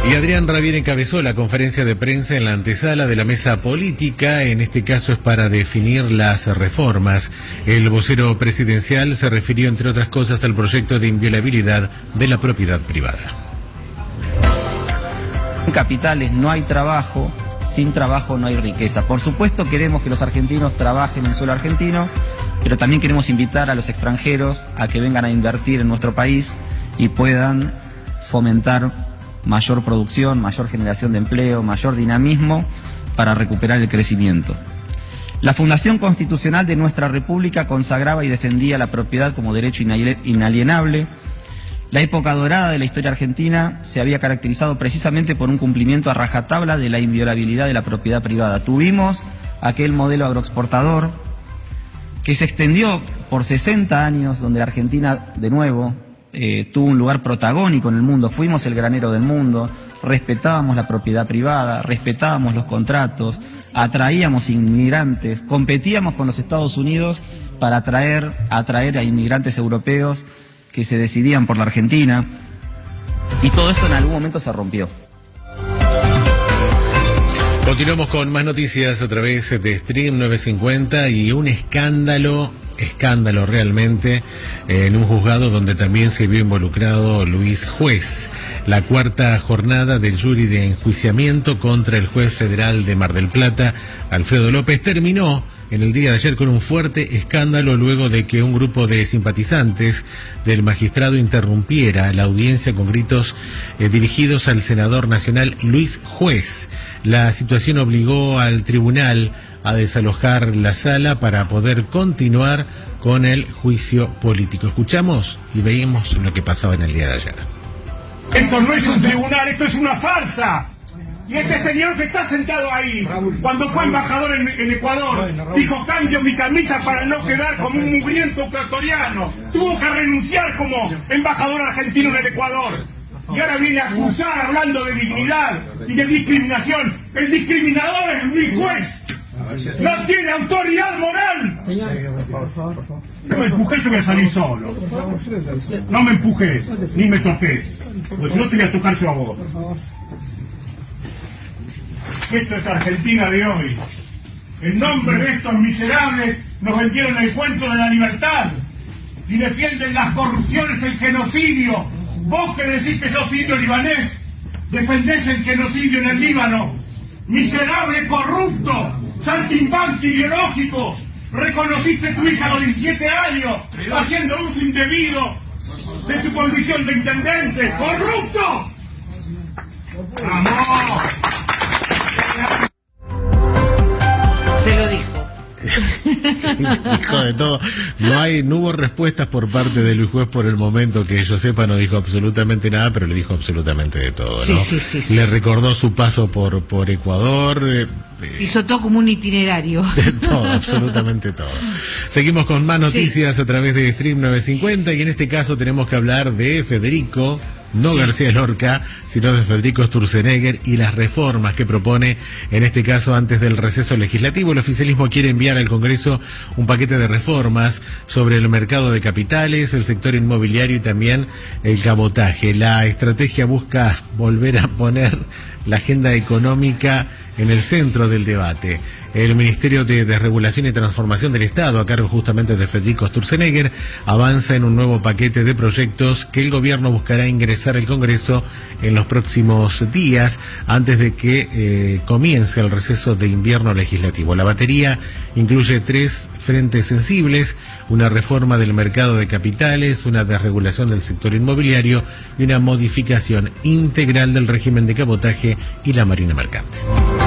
Y Adrián Rabier encabezó la conferencia de prensa en la antesala de la mesa política. En este caso es para definir las reformas. El vocero presidencial se refirió, entre otras cosas, al proyecto de inviolabilidad de la propiedad privada. En capitales no hay trabajo, sin trabajo no hay riqueza. Por supuesto queremos que los argentinos trabajen en suelo argentino, pero también queremos invitar a los extranjeros a que vengan a invertir en nuestro país y puedan fomentar mayor producción, mayor generación de empleo, mayor dinamismo para recuperar el crecimiento. La Fundación Constitucional de nuestra República consagraba y defendía la propiedad como derecho inalienable. La época dorada de la historia argentina se había caracterizado precisamente por un cumplimiento a rajatabla de la inviolabilidad de la propiedad privada. Tuvimos aquel modelo agroexportador que se extendió por 60 años, donde la Argentina, de nuevo, tuvo un lugar protagónico en el mundo. Fuimos el granero del mundo, respetábamos la propiedad privada, respetábamos los contratos, atraíamos inmigrantes, competíamos con los Estados Unidos para atraer a inmigrantes europeos que se decidían por la Argentina, y todo esto en algún momento se rompió. Continuamos con más noticias a través de Stream 950 y un escándalo realmente, en un juzgado donde también se vio involucrado Luis Juez. La cuarta jornada del jury de enjuiciamiento contra el juez federal de Mar del Plata, Alfredo López, terminó en el día de ayer con un fuerte escándalo luego de que un grupo de simpatizantes del magistrado interrumpiera la audiencia con gritos dirigidos al senador nacional Luis Juez. La situación obligó al tribunal a desalojar la sala para poder continuar con el juicio político. Escuchamos y veíamos lo que pasaba en el día de ayer. Esto no es un tribunal, esto es una farsa. Y este señor que está sentado ahí, cuando fue embajador en Ecuador, dijo: cambio mi camisa para no quedar como un mugriento ecuatoriano. Tuvo que renunciar como embajador argentino en el Ecuador. Y ahora viene a acusar hablando de dignidad y de discriminación. El discriminador es Luis Juez. No tiene autoridad moral. No me empujes, yo voy a salir solo. No me empujes, ni me toques, porque si no te voy a tocar yo a vos. Esto es Argentina de hoy. En nombre de estos miserables nos vendieron el cuento de la libertad y defienden las corrupciones, el genocidio. Vos que decís que sos indio libanés, defendés el genocidio en el Líbano. Miserable, corrupto, saltimbanqui ideológico. Reconociste a tu hija a los 17 años haciendo uso indebido de tu condición de intendente. ¡Corrupto! ¡Vamos! Se lo dijo. Sí, dijo de todo. No hubo respuestas por parte de Luis Juez por el momento, que yo sepa. No dijo absolutamente nada, pero le dijo absolutamente de todo, ¿no? Sí. Le recordó su paso por Ecuador. Hizo todo como un itinerario. De todo, absolutamente todo. Seguimos con más noticias a través de Stream 950 y en este caso tenemos que hablar de Federico, no García Lorca, sino de Federico Sturzenegger y las reformas que propone, en este caso antes del receso legislativo. El oficialismo quiere enviar al Congreso un paquete de reformas sobre el mercado de capitales, el sector inmobiliario y también el cabotaje. La estrategia busca volver a poner la agenda económica en el centro del debate. El Ministerio de Desregulación y Transformación del Estado, a cargo justamente de Federico Sturzenegger, avanza en un nuevo paquete de proyectos que el gobierno buscará ingresar al Congreso en los próximos días, antes de que comience el receso de invierno legislativo. La batería incluye 3 frentes sensibles: una reforma del mercado de capitales, una desregulación del sector inmobiliario y una modificación integral del régimen de cabotaje y la marina mercante.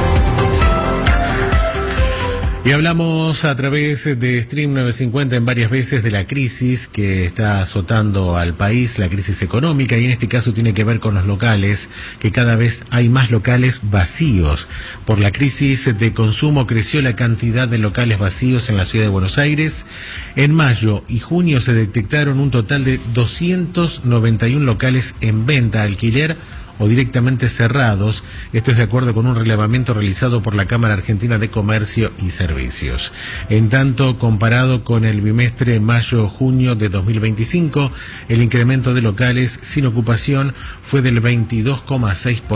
Y hablamos a través de Stream 950 en varias veces de la crisis que está azotando al país, la crisis económica, y en este caso tiene que ver con los locales, que cada vez hay más locales vacíos. Por la crisis de consumo creció la cantidad de locales vacíos en la ciudad de Buenos Aires. En mayo y junio se detectaron un total de 291 locales en venta, alquiler o directamente cerrados. Esto es de acuerdo con un relevamiento realizado por la Cámara Argentina de Comercio y Servicios. En tanto, comparado con el bimestre mayo-junio de 2025, el incremento de locales sin ocupación fue del 22,6%.